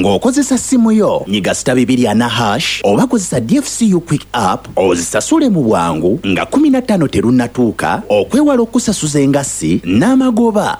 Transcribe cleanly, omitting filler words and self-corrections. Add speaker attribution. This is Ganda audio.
Speaker 1: ng'okozesa simu yo nyiga *240# oba kozesa DFCU Quick App ozisasule mu bwangu nga 15 terunnatuuka okwewala okusasuza engassi n'amagoba.